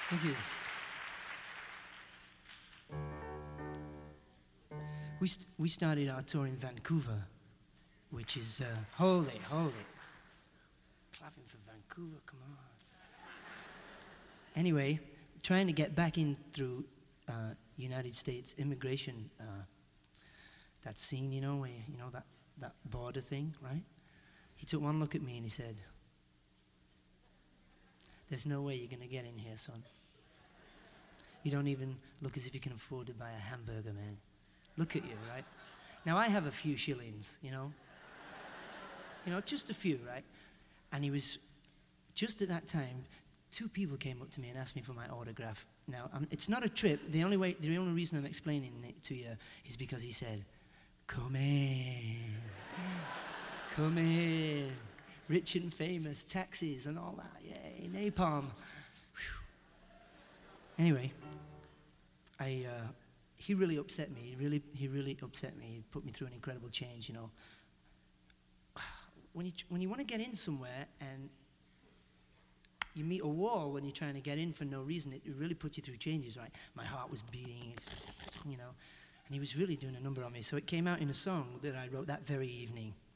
Thank you. We started our tour in Vancouver, which is holy. Clapping for Vancouver, come on. Anyway, trying to get back in through United States immigration, that scene, you know, where, you know, that border thing, right? He took one look at me and he said, "There's no way you're gonna get in here, son. You don't even look as if you can afford to buy a hamburger, man. Look at you, right?" Now, I have a few shillings, you know? You know, just a few, right? And he was, just at that time, two people came up to me and asked me for my autograph. Now, it's not a trip. The only reason I'm explaining it to you is because he said, "Come in, come in. Rich and famous, taxis and all that, yay, napalm." Whew. Anyway, he really upset me. He really upset me. He put me through an incredible change, you know. When you want to get in somewhere and you meet a wall when you're trying to get in for no reason, it really puts you through changes, right? My heart was beating, you know, and he was really doing a number on me. So it came out in a song that I wrote that very evening.